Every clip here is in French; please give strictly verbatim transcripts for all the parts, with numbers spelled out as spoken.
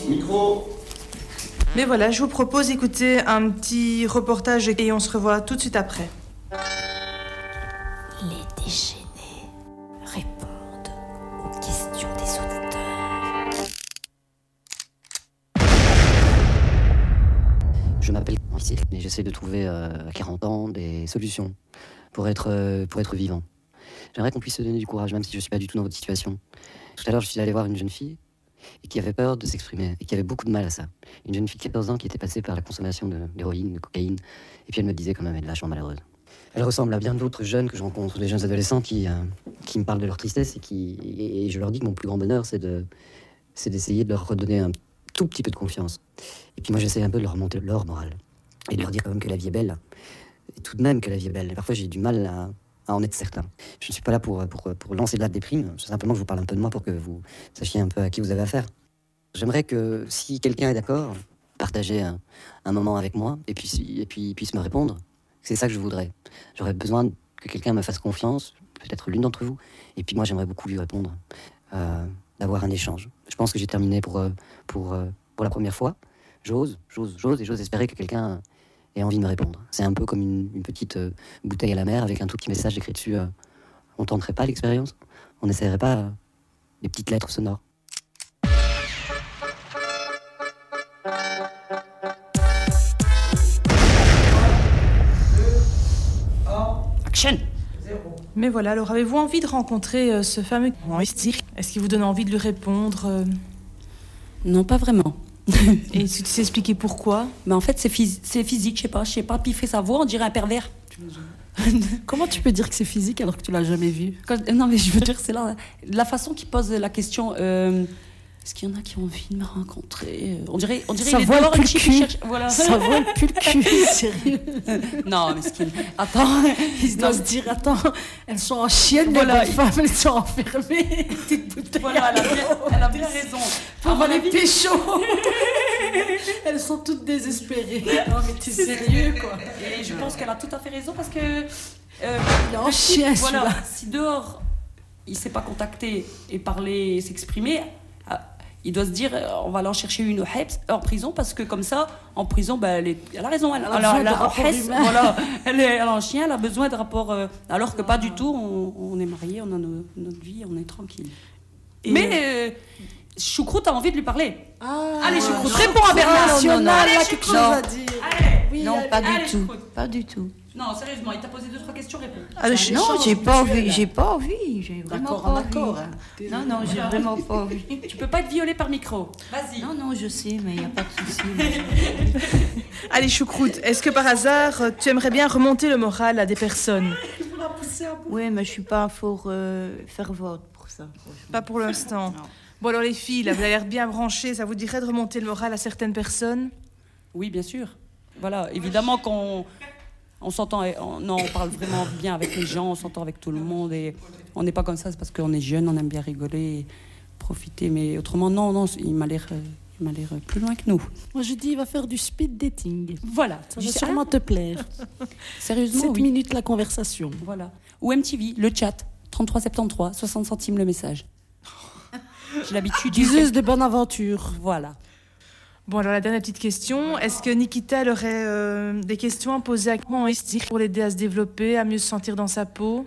micro. Mais voilà, je vous propose d'écouter un petit reportage et on se revoit tout de suite après. Les déchaînés répondent aux questions des auditeurs. Je m'appelle Francis et j'essaie de trouver euh, à quarante ans des solutions pour être, euh, pour être vivant. J'aimerais qu'on puisse se donner du courage, même si je ne suis pas du tout dans votre situation. Tout à l'heure, je suis allé voir une jeune fille et qui avait peur de s'exprimer et qui avait beaucoup de mal à ça. Une jeune fille de quatorze ans qui était passée par la consommation de, d'héroïne, de cocaïne, et puis elle me disait quand même elle est vachement malheureuse. Elle ressemble à bien d'autres jeunes que je rencontre, des jeunes adolescents qui, euh, qui me parlent de leur tristesse et, qui, et, et je leur dis que mon plus grand bonheur, c'est, de, c'est d'essayer de leur redonner un tout petit peu de confiance. Et puis moi, j'essaie un peu de leur remonter leur morale et de leur dire quand même que la vie est belle, et tout de même que la vie est belle. Et parfois, j'ai du mal à... à en être certain. Je ne suis pas là pour, pour, pour lancer de la déprime, c'est simplement que je vous parle un peu de moi pour que vous sachiez un peu à qui vous avez affaire. J'aimerais que, si quelqu'un est d'accord, partager un, un moment avec moi et puis, et puis puisse me répondre. C'est ça que je voudrais. J'aurais besoin que quelqu'un me fasse confiance, peut-être l'une d'entre vous, et puis moi j'aimerais beaucoup lui répondre, euh, d'avoir un échange. Je pense que j'ai terminé pour, pour, pour la première fois. J'ose, j'ose, j'ose, et j'ose espérer que quelqu'un ait envie de me répondre. C'est un peu comme une, une petite euh, bouteille à la mer avec un tout petit message écrit dessus. Euh, on tenterait pas l'expérience? On n'essayerait pas euh, des petites lettres sonores? Action! Mais voilà, alors avez-vous envie de rencontrer euh, ce fameux... Est-ce qu'il vous donne envie de lui répondre euh... Non, pas vraiment. Et tu sais expliquer pourquoi? Mais en fait, c'est, phys- c'est physique, je sais pas, je sais pas piffer sa voix, on dirait un pervers. Comment tu peux dire que c'est physique alors que tu l'as jamais vu? Quand- Non, mais je veux dire, c'est là, la façon qu'il pose la question. Euh, est-ce qu'il y en a qui ont envie de me rencontrer? On dirait, on dirait Ça il est vole dehors, plus une le chick cul. qui cherche. Voilà. Ça vole plus le cul, sérieux. Non, mais ce qui. Attends, Il doit se dire, attends, elles sont en chienne, Voilà, les bonnes femmes, elles sont enfermées. Petite bouteille. voilà, elle a bien, elle a bien raison. Pour À mon les avis- pécho. Elles sont toutes désespérées. Non, mais t'es sérieux, quoi. Et je pense qu'elle a tout à fait raison parce que. Euh, Il est en chien, voilà, celui-là. si dehors il ne sait pas contacter et parler et s'exprimer, euh, il doit se dire euh, on va aller en chercher une au Hebs, en prison, parce que comme ça, en prison, bah, elle, est, elle a raison. Elle, Elle a elle besoin elle de en rapports Hesse, humains. voilà, elle, est, elle est en chien, elle a besoin de rapports. Euh, alors que pas du tout, on, on est mariés, on a nos- notre vie, on est tranquille. Et Mais euh, Choucroute a envie de lui parler. Ah, Allez, ouais. Choucroute, réponds à Bernard. National, non, non. elle a Allez, quelque Choucroute. chose à dire. Allez. Oui, Non, allez. pas du allez, tout. Choucroute. Pas du tout. Non, sérieusement, il t'a posé deux, trois questions, réponds. Ah, je- Non, échange j'ai pas mutuel, envie, là. j'ai pas envie, j'ai vraiment D'accord, pas en envie. accord. hein. Non, non, j'ai vraiment pas envie. Tu peux pas être violée par micro. Vas-y. Non, non, je sais, mais il n'y a pas de souci. Allez, Choucroute, est-ce que par hasard, euh, tu aimerais bien remonter le moral à des personnes? Oui, mais je suis pas fort euh, fervente pour ça. franchement. Pas pour l'instant. Non. Bon, alors les filles, là, vous avez l'air bien branchées, ça vous dirait de remonter le moral à certaines personnes? Oui, bien sûr. Voilà, évidemment qu'on on s'entend, on, non, on parle vraiment bien avec les gens, on s'entend avec tout le monde et on n'est pas comme ça, c'est parce qu'on est jeune, on aime bien rigoler, et profiter. Mais autrement, non, non, il m'a l'air, euh, il m'a l'air plus loin que nous. Moi, je dis, il va faire du speed dating. Voilà. Ça Du- va sûrement te plaire. Sérieusement, Sept oui. minutes la conversation. Voilà. Ou M T V, le chat, trente-trois soixante-treize, soixante centimes le message. J'ai l'habitude. du- Diseuse de bonne aventure. Voilà. Bon, alors la dernière petite question. Est-ce que Nikita elle aurait euh, des questions à poser à comment est pour l'aider à se développer, à mieux se sentir dans sa peau?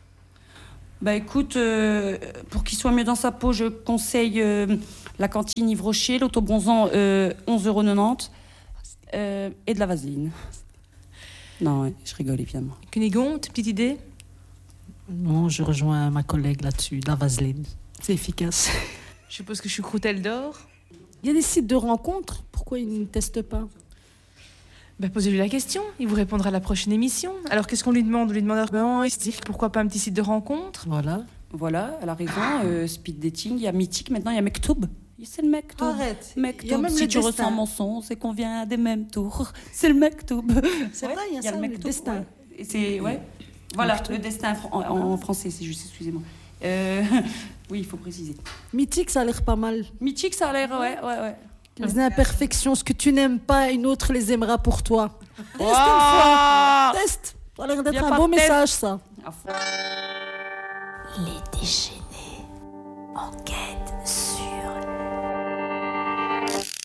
Bah écoute, euh, pour qu'il soit mieux dans sa peau, je conseille euh, la cantine Yves Rocher, l'autobronzant euh, onze euros quatre-vingt-dix euh, et de la vaseline. Non, ouais, je rigole évidemment. Cunégon, tes petites idées? Non, je rejoins ma collègue là-dessus, la vaseline. C'est efficace. Je suppose que Choucroute, elle dort. Il y a des sites de rencontres. Pourquoi ils ne testent pas? Bah, posez-lui la question, il vous répondra à la prochaine émission. Alors qu'est-ce qu'on lui demande? On lui demande ben, pourquoi pas un petit site de rencontre? Voilà. Voilà, elle a raison. euh, speed dating, il y a Mythique, maintenant il y a Mektoub. C'est le Mektoub. Arrête. Mektoub. Il y a même Si le tu destin. ressens mon son, c'est qu'on vient des mêmes tours. C'est le Mektoub. C'est Ouais, vrai, il y a ça, le le Mektoub, destin. ouais. Et c'est, ouais. Voilà, Mektoub. le destin en, en- en français, c'est juste, excusez-moi. Euh, oui, il faut préciser. Mythique, ça a l'air pas mal. Mythique, ça a l'air, ouais, ouais, ouais. Les imperfections, ce que tu n'aimes pas, une autre les aimera pour toi. Teste une fois. Teste. Ça a l'air Y d'être a un pas beau de test. message, ça. À fond. Les déchaînés enquêtent sur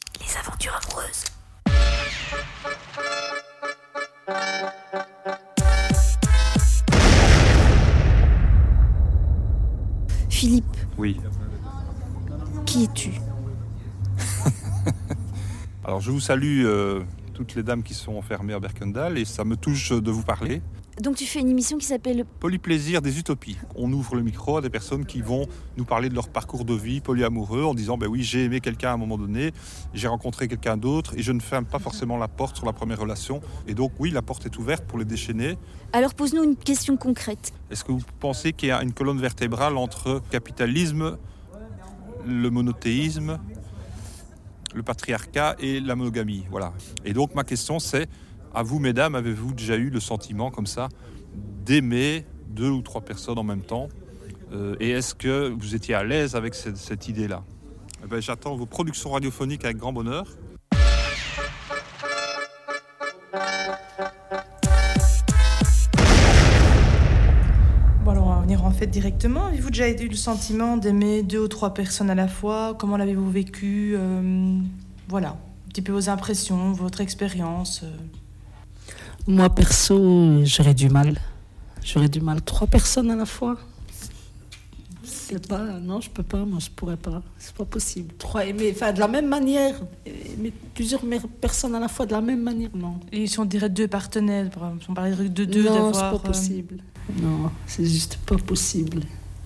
Alors je vous salue euh, toutes les dames qui sont enfermées à Berkendal et ça me touche de vous parler. Donc tu fais une émission qui s'appelle... Polyplaisir des utopies. On ouvre le micro à des personnes qui vont nous parler de leur parcours de vie polyamoureux en disant ben oui, j'ai aimé quelqu'un à un moment donné, j'ai rencontré quelqu'un d'autre et je ne ferme pas forcément la porte sur la première relation. Et donc oui, la porte est ouverte pour les déchaînés. Alors pose-nous une question concrète. Est-ce que vous pensez qu'il y a une colonne vertébrale entre capitalisme, le monothéisme, le patriarcat et la monogamie? Voilà. Et donc ma question c'est, à vous mesdames, avez-vous déjà eu le sentiment comme ça d'aimer deux ou trois personnes en même temps euh, et est-ce que vous étiez à l'aise avec cette, cette idée-là? Eh ben, j'attends vos productions radiophoniques avec grand bonheur. Bon alors on va venir en fait directement. Avez-vous déjà eu le sentiment d'aimer deux ou trois personnes à la fois? Comment l'avez-vous vécu? euh, Voilà, un petit peu vos impressions, votre expérience. euh. Moi, perso, j'aurais du mal. J'aurais du mal. Trois personnes à la fois. C'est pas... Non, je peux pas. Moi, je pourrais pas. C'est pas possible. Trois aimer... Enfin, de la même manière. Aimer plusieurs personnes à la fois de la même manière, non. Et si on dirait deux partenaires, par exemple, si on parlait de deux, non, d'avoir... c'est pas possible. Euh... Non, c'est juste pas possible.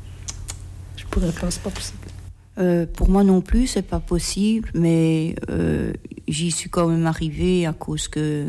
Je pourrais pas, c'est pas possible. Euh, pour moi non plus, c'est pas possible, mais euh, j'y suis quand même arrivée à cause que...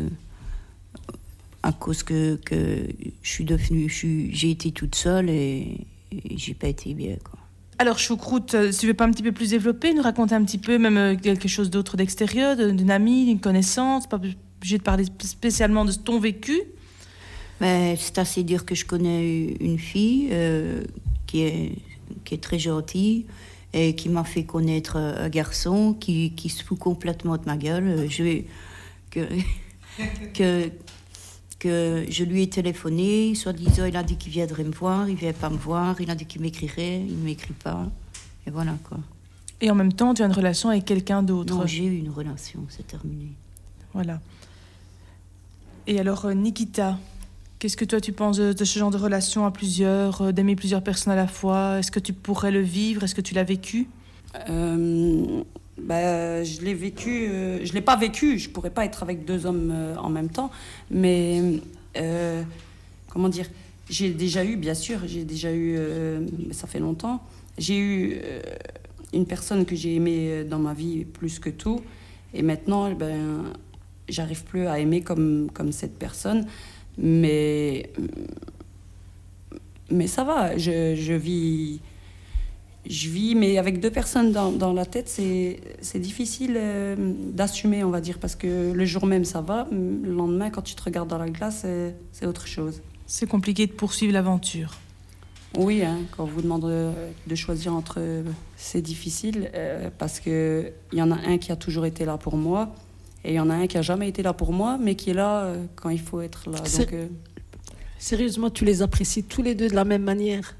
à cause que, que je suis devenue, je suis, j'ai été toute seule et, et j'ai pas été bien, quoi. Alors, Choucroute, euh, si tu veux pas un petit peu plus développer, nous raconter un petit peu, même euh, quelque chose d'autre d'extérieur, de- d'une amie, d'une connaissance, pas obligé de parler spécialement de ton vécu. Mais c'est assez dire que je connais une fille euh, qui est, qui est très gentille et qui m'a fait connaître un garçon qui, qui se fout complètement de ma gueule. Je vais... que... que que je lui ai téléphoné, soi-disant, il a dit qu'il viendrait me voir, il ne vient pas me voir, il a dit qu'il m'écrirait, il ne m'écrit pas, et voilà, quoi. Et en même temps, tu as une relation avec quelqu'un d'autre. Non, j'ai eu une relation, c'est terminé. Voilà. Et alors, euh, Nikita, qu'est-ce que toi tu penses de, de ce genre de relation à plusieurs, euh, d'aimer plusieurs personnes à la fois? Est-ce que tu pourrais le vivre? Est-ce que tu l'as vécu? Euh, bah, je l'ai vécu, euh, je l'ai pas vécu, je pourrais pas être avec deux hommes euh, en même temps, mais euh, comment dire, j'ai déjà eu, bien sûr, j'ai déjà eu, euh, ça fait longtemps, j'ai eu euh, une personne que j'ai aimée dans ma vie plus que tout, et maintenant, ben, j'arrive plus à aimer comme, comme cette personne, mais, mais ça va, je, je vis... Je vis, mais avec deux personnes dans, dans la tête, c'est, c'est difficile euh, d'assumer, on va dire, parce que le jour même, ça va. Le lendemain, quand tu te regardes dans la glace, c'est, c'est autre chose. C'est compliqué de poursuivre l'aventure. Oui, hein, quand on vous demande de choisir entre... C'est difficile, euh, parce qu'il y en a un qui a toujours été là pour moi, et il y en a un qui n'a jamais été là pour moi, mais qui est là euh, quand il faut être là. C'est... Donc, euh... Sérieusement, tu les apprécies tous les deux de la même manière?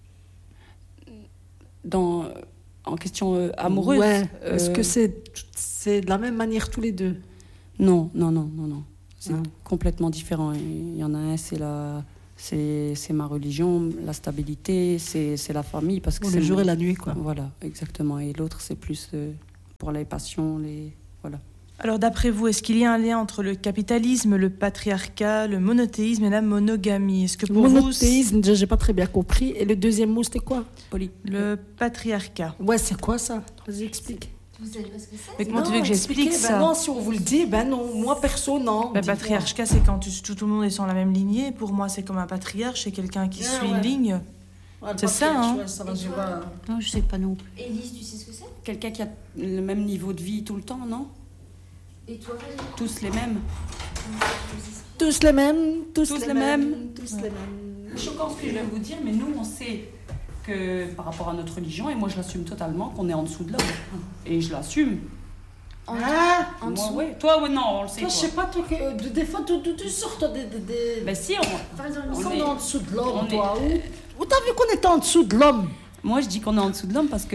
Dans, en question euh, amoureuse. Ouais. euh, Est-ce que c'est, c'est de la même manière tous les deux? Non, non, non, non, non. C'est Ah. complètement différent. Il y en a un, c'est la, c'est, c'est ma religion, la stabilité, c'est, c'est la famille, parce que Bon, c'est le jour mon- et la nuit, quoi. Voilà, exactement. Et l'autre, c'est plus euh, pour les passions, les voilà. Alors d'après vous, est-ce qu'il y a un lien entre le capitalisme, le patriarcat, le monothéisme et la monogamie? Est-ce que pour Monothéisme, déjà, j'ai pas très bien compris. Et le deuxième mot, c'était quoi? Poly. vous, le patriarcat? Ouais, c'est quoi ça? Vas-y, explique. Vous savez pas ce que c'est? Mais comment Non, tu veux que j'explique expliquez, ça? ben non, si on vous le dit, ben non. Moi, perso, non. Le Dis-moi. patriarcat, c'est quand tu- tout, tout le monde est sur la même lignée. Pour moi, c'est comme un patriarche, c'est quelqu'un qui Ouais, suit ouais. une ligne. Ouais, le c'est ça, patriarche, hein. ouais, ça va, Et je toi vois. Non, je sais pas non plus. Élise, tu sais ce que c'est? Quelqu'un qui a le même niveau de vie tout le temps, non? Et toi, Valérie? Tous les mêmes. Tous les mêmes, tous, Tous les, les mêmes, mêmes. tous les mêmes. C'est choquant ce que je vais vous dire, mais nous, on sait que par rapport à notre religion, et moi je l'assume totalement, qu'on est en dessous de l'homme. Et je l'assume. En, Ah, en Moi, dessous? ouais. Toi, ouais, non, on le sait. Toi, Toi, je sais pas, toi, que, euh, de- des fois, tu, tu, tu sors, toi, des... des, des... Ben si, on... Par exemple, On on est- est en dessous de on l'homme, est- toi. Où, où t'as vu qu'on était en dessous de l'homme? moi je dis qu'on est en dessous de l'homme parce que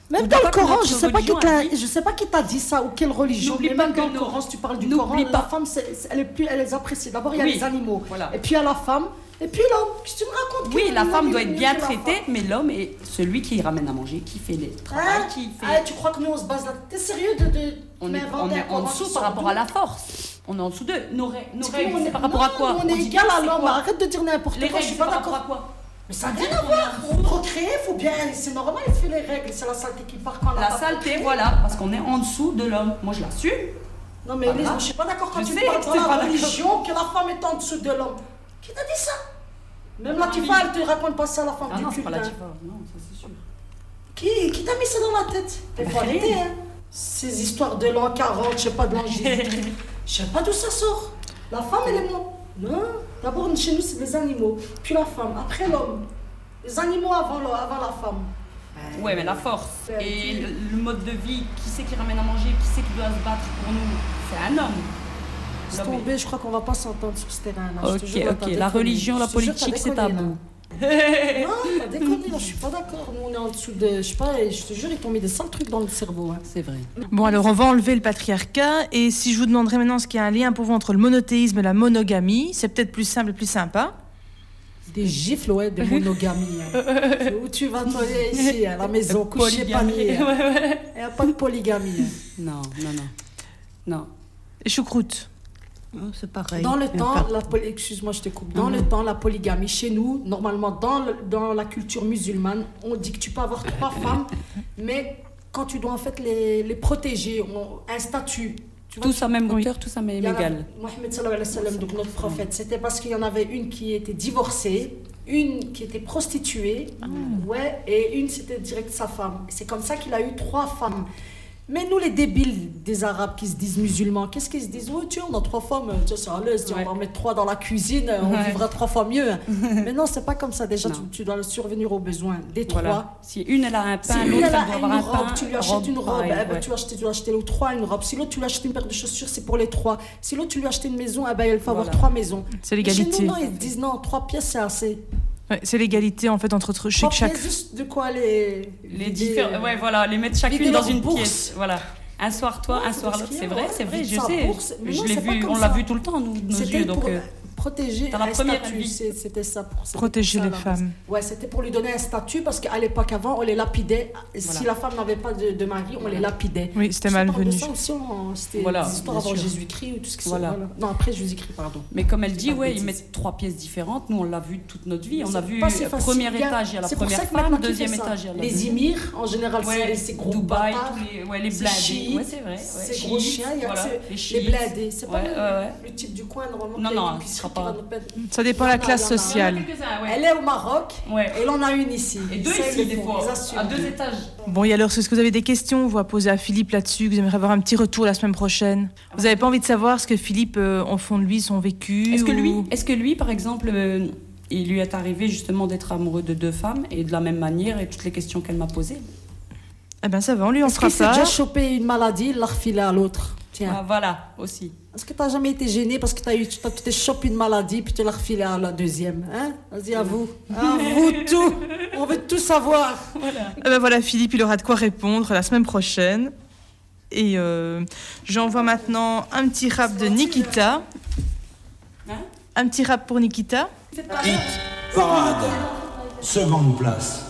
Même N'oublie dans le pas que Coran, notre je sais pas qui religion t'a, a dit- je sais pas qui t'a dit ça ou quelle religion. N'oublie Mais pas même que dans le nos- Coran, si tu parles du n'oublie Coran, pas- la femme, c'est- c'est- elle est plus, elle est appréciée. D'abord, il y a Oui, les animaux. voilà. Et puis il y a la femme. Et puis l'homme. Qu'est-ce que tu me racontes? Oui, Quel la animal femme est doit être mieux bien que la traitée, femme? mais l'homme est celui qui ramène à manger, qui fait les travaux, Hein? qui fait. Ah, tu crois que nous on se base là? T'es sérieux de, de On tu est, m'inventes on est un en Coran dessous qui par sort rapport d'où? à la force. On est en dessous d'eux. Nos, rè- nos Tu règles, crois, on c'est est- par rapport à quoi? non, On est dit égal que à c'est l'homme. quoi? Arrête de dire n'importe Les quoi. Je règles, suis c'est pas par rapport d'accord. à quoi? Mais ça n'a rien à voir. Pour procréer, faut bien. C'est normal, il fait les règles. C'est la saleté qui part quand on a La pas saleté, procréé. voilà, parce qu'on est en dessous de l'homme. Moi, je l'assume. Non, mais Pas Elise, grave. moi, je suis pas d'accord quand Je tu sais me parles que dans t'es la pas d'accord. religion que la femme est en dessous de l'homme. Qui t'a dit ça? Même la Tifa, elle te raconte pas ça, la femme Ah du non, c'est culte. pas la hein. Tifa. Non, ça c'est sûr. Qui, qui t'a mis ça dans la tête? Il faut Rien. arrêter, hein. Ces histoires de l'an quarante, je sais pas de l'an Jésus. Je sais pas d'où ça sort. La femme, elle est moi. Non. D'abord, chez nous, c'est les animaux. Puis la femme. Après, l'homme. Les animaux avant, le- avant la femme. Ouais, mais la force Ouais. et le, le mode de vie, qui c'est qui ramène à manger, qui c'est qui doit se battre pour nous? C'est un homme. Laisse L'homme est- tomber, je crois qu'on va pas s'entendre sur ce terrain-là. Je te Ok, jure, là, ok. t'as La déconné. religion, la Je te jure, t'as politique, c'est déconné, là. tabou. Non, t'as déconné, là, je suis pas d'accord. Nous, on est en dessous de. Je sais pas, je te jure, ils t'ont mis des sales trucs dans le cerveau. Hein. C'est vrai. Bon, alors on va enlever le patriarcat. Et si je vous demanderais maintenant ce qu'il y a un lien pour vous entre le monothéisme et la monogamie, c'est peut-être plus simple et plus sympa. Des gifles, ouais, des monogamies. Hein. C'est où tu vas toi ici, à la maison, coucher Polygamie. panier. Ouais, ouais. Il n'y a pas de polygamie. hein. Non, non, non. Non. Et choucroute. Oh, c'est pareil. Dans le Enfin, temps, la poly- excuse-moi, je te coupe. Dans le temps, la polygamie, chez nous, normalement, dans, le- dans la culture musulmane, on dit que tu peux avoir trois femmes, mais quand tu dois en fait les, les protéger, on- un statut. Tu vois, Tous à même Oui. hauteur, tous à même il y en a- égal. Mohammed sallallahu alayhi wa sallam, donc notre prophète, c'était parce qu'il y en avait une qui était divorcée, une qui était prostituée, ouais, et une c'était direct sa femme. C'est comme ça qu'il a eu trois femmes. Mais nous, les débiles des Arabes qui se disent musulmans, qu'est-ce qu'ils se disent? Oh, tiens, on a trois femmes, tiens, c'est à l'aise, tiens, Ouais. on va en mettre trois dans la cuisine, on Ouais. vivra trois fois mieux. Mais non, c'est pas comme ça. Déjà, Non. tu, tu dois survenir aux besoins des Voilà. trois. Si une elle a un Si pain, une, l'autre elle a elle doit avoir une un robe, pain. tu lui achètes une robe, pareil, eh ben, ouais. tu, vas acheter, tu vas acheter aux trois une robe. Si l'autre, tu lui achètes une paire de chaussures, c'est pour les trois. Si l'autre, tu lui achètes une maison, eh ben, il faut avoir Voilà. trois maisons. C'est Mais chez l'égalité. nous, non, ils disent non, trois pièces, c'est assez. Ouais, c'est l'égalité en fait entre Trois chaque chaque. pièces, juste de quoi les... Les vider, différents. euh, Ouais, voilà, les mettre vider chacune dans leur une bourse. pièce. Voilà. Un soir toi, Ouais, un c'est soir parce l'autre. qu'il y C'est a, vrai, ouais, c'est vrai, vide je sa sais. bourse. Mais Je non, l'ai c'est pas vu, comme on l'a ça. vu tout le temps, nous, de nos C'était yeux. pour Donc, euh, protéger dans la un première statut, vie. c'est- c'était ça. Pour, c'était Protéger pour les ça, à la base. femmes. Ouais, c'était pour lui donner un statut parce qu'à l'époque avant, on les lapidait. Si Voilà. la femme n'avait pas de, de mari, on les lapidait. Oui, c'était Je parle malvenu. de ça aussi, on- c'était Voilà, des histoires bien avant sûr. Jésus-Christ ou tout ce qui Voilà. se voilà. Non, après Jésus-Christ, pardon. Mais comme elle dit, pas de ouais, ils bêtises. mettent trois pièces différentes. Nous, on l'a vu toute notre vie. On a C'est vu pas si euh, facile. premier Il y a- étage, il y a la c'est pour première ça que maintenant, femme, qui deuxième fait ça étage, il y a la les deuxième. émirs, en général, c'est Ouais, ces gros Dubaï, bâtards. tous les, ouais, les C'est blindés. chiites, Ouais, c'est vrai. Ouais, ces gros chiites, chiens, il y a voilà, que les les chiites. blindés. C'est pas Ouais, le, ouais, ouais. le type du coin, normalement. Non, qu'il y a non, une ce épicerie sera qui pas- va nous mettre- Ça dépend de Il y la en a, classe il y en a. sociale. Quelques-uns, ouais. Elle est au Maroc Ouais. et il en a une ici. Et deux Ça, ils ici, le des font, fois, ils assument. à deux étages. Bon, et alors, est-ce que vous avez des questions vous à poser à Philippe là-dessus, que vous aimeriez avoir un petit retour la semaine prochaine? Vous n'avez pas envie de savoir ce que Philippe, euh, au fond de lui, son vécu Est-ce que ou- lui, est-ce que lui, par exemple, euh, il lui est arrivé justement d'être amoureux de deux femmes et de la même manière et toutes les questions qu'elle m'a posées? Eh ben ça va, on lui en Est-ce fera qu'il s'est ça. déjà chopé une maladie, il l'a refilé à l'autre? Tiens. Ah, voilà, aussi. Est-ce que tu n'as jamais été gêné parce que t'as eu, t'as- tu t'es chopé une maladie puis tu l'as refilé à la deuxième? Hein? Vas-y, à vous. À vous tout. On veut tout savoir. Eh ben voilà, Philippe, il aura de quoi répondre la semaine prochaine. Et euh, j'envoie maintenant un petit rap de Nikita. Hein? Un petit rap pour Nikita. Hit, parade, seconde place.